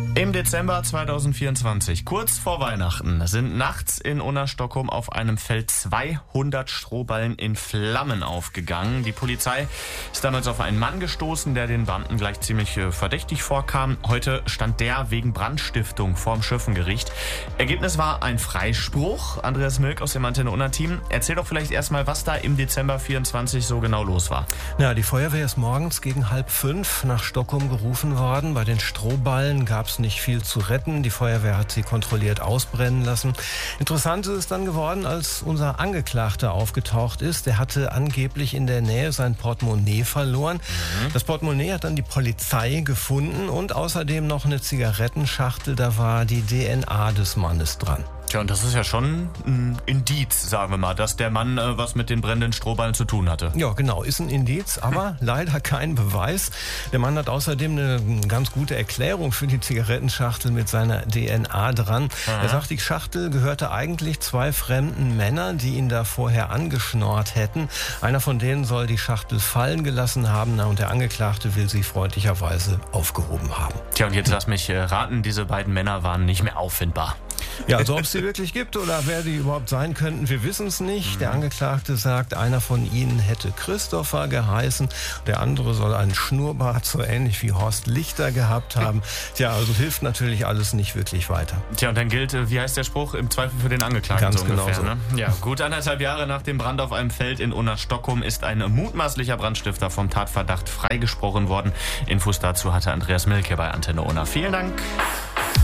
Im Dezember 2024, kurz vor Weihnachten, sind nachts in Unna-Stockholm auf einem Feld 200 Strohballen in Flammen aufgegangen. Die Polizei ist damals auf einen Mann gestoßen, der den Beamten gleich ziemlich verdächtig vorkam. Heute stand der wegen Brandstiftung vorm Schöffengericht. Ergebnis war ein Freispruch. Andreas Milk aus dem Antenne Unna-Team. Erzähl doch vielleicht erstmal, was da im Dezember 24 so genau los war. Ja, die Feuerwehr ist morgens gegen 4:30 nach Stockholm gerufen worden. Bei den Strohballen gab es nicht viel zu retten. Die Feuerwehr hat sie kontrolliert ausbrennen lassen. Interessant ist es dann geworden, als unser Angeklagter aufgetaucht ist. Der hatte angeblich in der Nähe sein Portemonnaie verloren. Das Portemonnaie hat dann die Polizei gefunden und außerdem noch eine Zigarettenschachtel. Da war die DNA des Mannes dran. Tja, und das ist ja schon ein Indiz, sagen wir mal, dass der Mann was mit den brennenden Strohballen zu tun hatte. Ja, genau, ist ein Indiz, aber leider kein Beweis. Der Mann hat außerdem eine ganz gute Erklärung für die Zigarettenschachtel mit seiner DNA dran. Er sagt, die Schachtel gehörte eigentlich 2 fremden Männern, die ihn da vorher angeschnorrt hätten. Einer von denen soll die Schachtel fallen gelassen haben, und der Angeklagte will sie freundlicherweise aufgehoben haben. Tja, und jetzt lass mich raten, diese beiden Männer waren nicht mehr auffindbar. Ja, also ob es sie wirklich gibt oder wer die überhaupt sein könnten, wir wissen es nicht. Der Angeklagte sagt, einer von ihnen hätte Christopher geheißen. Der andere soll einen Schnurrbart, so ähnlich wie Horst Lichter, gehabt haben. Tja, also hilft natürlich alles nicht wirklich weiter. Tja, und dann gilt, wie heißt der Spruch, im Zweifel für den Angeklagten. Ganz so genau ungefähr, so. Ne? Ja, gut 1,5 Jahre nach dem Brand auf einem Feld in Unna-Stockholm ist ein mutmaßlicher Brandstifter vom Tatverdacht freigesprochen worden. Infos dazu hatte Andreas Milke bei Antenne Unna. Vielen Dank.